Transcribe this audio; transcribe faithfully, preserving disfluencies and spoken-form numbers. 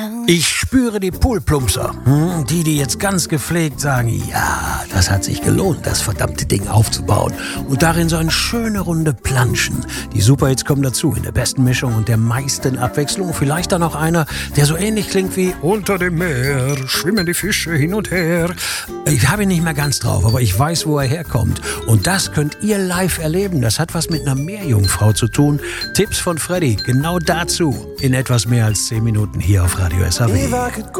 Ich spüre die Poolplumpser, hm, die, die jetzt ganz gepflegt sagen, ja, das hat sich gelohnt, das verdammte Ding aufzubauen. Und darin so eine schöne Runde planschen. Die Superhits kommen dazu, in der besten Mischung und der meisten Abwechslung. Vielleicht dann noch einer, der so ähnlich klingt wie Unter dem Meer schwimmen die Fische hin und her. Ich habe ihn nicht mehr ganz drauf, aber ich weiß, wo er herkommt. Und das könnt ihr live erleben. Das hat was mit einer Meerjungfrau zu tun. Tipps von Freddy, genau dazu in etwas mehr als zehn Minuten hier auf Radio S A W.